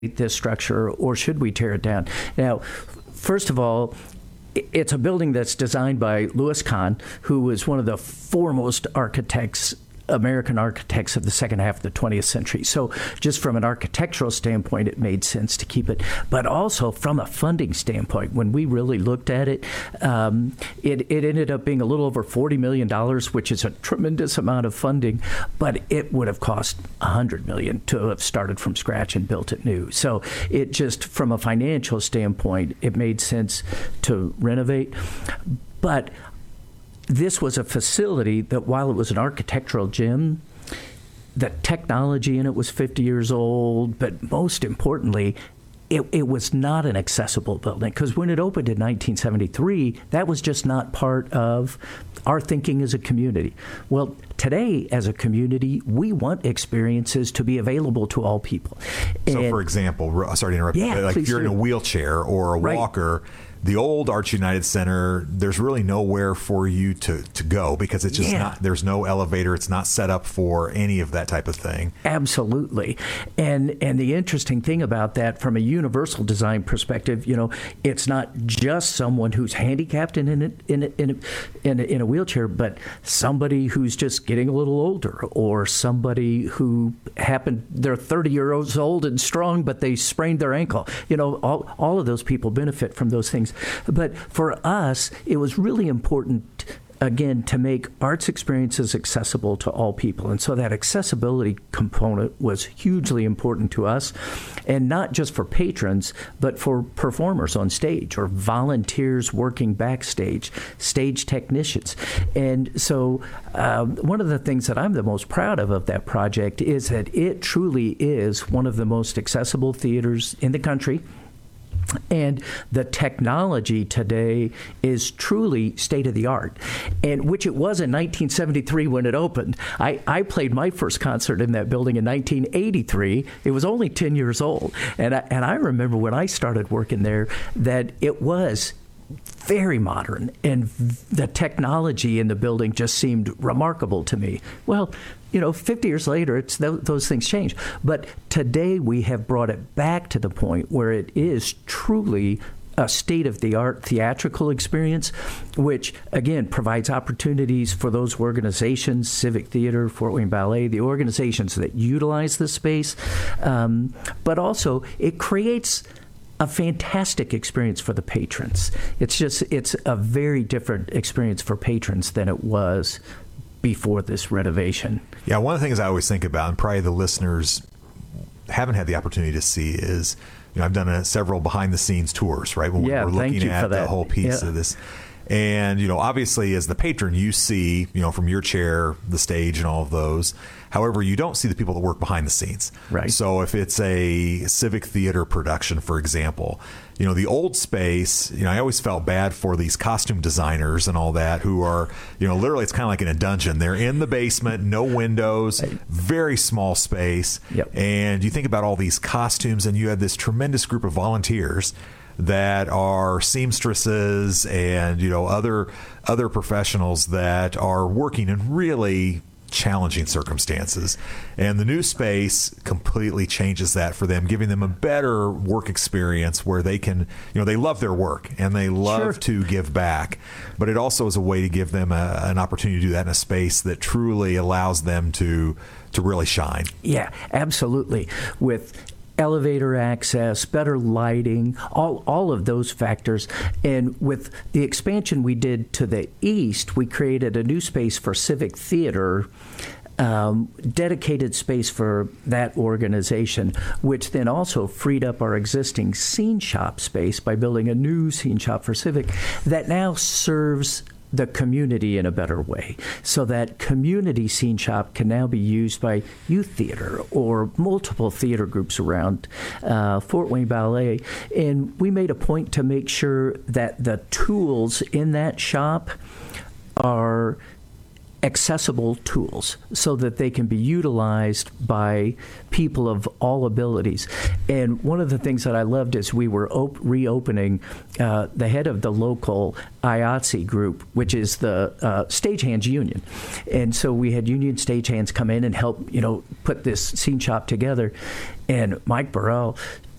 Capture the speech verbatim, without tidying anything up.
this structure, or should we tear it down? Now, first of all, it's a building that's designed by Louis Kahn, who was one of the foremost architects, American architects of the second half of the twentieth century. So just from an architectural standpoint, it made sense to keep it. But also from a funding standpoint, when we really looked at it, um, it, it ended up being a little over forty million dollars, which is a tremendous amount of funding, but it would have cost one hundred million dollars to have started from scratch and built it new. So it just, from a financial standpoint, it made sense to renovate. But this was a facility that, while it was an architectural gem, the technology in it was fifty years old, but most importantly, it, it was not an accessible building, because when it opened in nineteen seventy-three, that was just not part of our thinking as a community. Well, today, as a community, we want experiences to be available to all people. So, and, for example, sorry to interrupt, yeah, like if you're do. in a wheelchair or a right. walker, the old Arch United Center, there's really nowhere for you to, to go, because it's just yeah. not, there's no elevator. It's not set up for any of that type of thing. Absolutely. And and the interesting thing about that, from a universal design perspective, you know, it's not just someone who's handicapped in in a, in a, in a, in a, in a wheelchair, but somebody who's just getting a little older, or somebody who happened, they're thirty years old and strong, but they sprained their ankle. You know, all, all of those people benefit from those things. But for us, it was really important, again, to make arts experiences accessible to all people. And so that accessibility component was hugely important to us, and not just for patrons, but for performers on stage, or volunteers working backstage, stage technicians. And so um, one of the things that I'm the most proud of of that project is that it truly is one of the most accessible theaters in the country. And the technology today is truly state-of-the-art, and which it was in nineteen seventy-three when it opened. I, I played my first concert in that building in nineteen eighty-three. It was only ten years old. And I, and I remember when I started working there that it was very modern, and the technology in the building just seemed remarkable to me. Well, you know, fifty years later, it's th- those things change. But today we have brought it back to the point where it is truly a state-of-the-art theatrical experience, which, again, provides opportunities for those organizations, Civic Theater, Fort Wayne Ballet, the organizations that utilize the space. Um, but also, it creates a fantastic experience for the patrons. It's just, it's a very different experience for patrons than it was before this renovation. Yeah, one of the things I always think about, and probably the listeners haven't had the opportunity to see, is, you know, I've done a, several behind-the-scenes tours, right? When yeah, we're looking at the whole piece yeah. of this. And, you know, obviously as the patron, you see, you know, from your chair, the stage and all of those. However, you don't see the people that work behind the scenes. Right. So if it's a Civic Theater production, for example, you know, the old space, you know, I always felt bad for these costume designers and all that, who are, you know, literally it's kind of like in a dungeon. They're in the basement, no windows, right. Very small space. Yep. And you think about all these costumes, and you have this tremendous group of volunteers that are seamstresses and, you know, other other professionals that are working in really challenging circumstances. And the new space completely changes that for them, giving them a better work experience where they can, you know, they love their work and they love Sure. to give back. But it also is a way to give them a, an opportunity to do that in a space that truly allows them to to really shine. Yeah, absolutely. With elevator access, better lighting, all all of those factors. And with the expansion we did to the east, we created a new space for Civic Theater, um, dedicated space for that organization, which then also freed up our existing scene shop space by building a new scene shop for Civic that now serves the community in a better way. So that community scene shop can now be used by youth theater or multiple theater groups around uh, Fort Wayne Ballet. And we made a point to make sure that the tools in that shop are accessible tools so that they can be utilized by people of all abilities. And one of the things that I loved is we were op- reopening uh, the head of the local I A T S E group, which is the uh, stagehands union. And so we had union stagehands come in and help, you know, put this scene shop together. And Mike Burrell